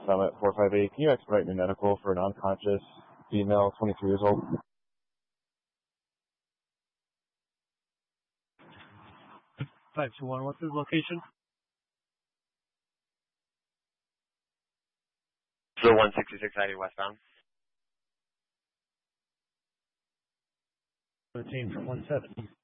Summit 458. Can you expedite me medical for an unconscious female, 23 years old? 521, what's his location? So 166 90 westbound. 13 for 170.